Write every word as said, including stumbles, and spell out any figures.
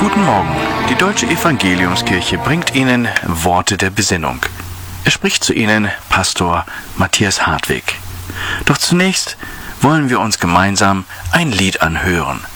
Guten Morgen. Die Deutsche Evangeliumskirche bringt Ihnen Worte der Besinnung. Es spricht zu Ihnen Pastor Matthias Hartwig. Doch zunächst wollen wir uns gemeinsam ein Lied anhören.